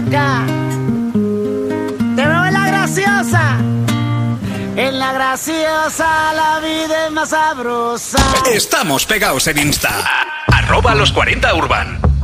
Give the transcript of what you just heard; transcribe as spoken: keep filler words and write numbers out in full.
loca. Te veo en la graciosa. En la graciosa la vida es más sabrosa. Estamos pegados en Insta. Arroba los cuarenta Urban.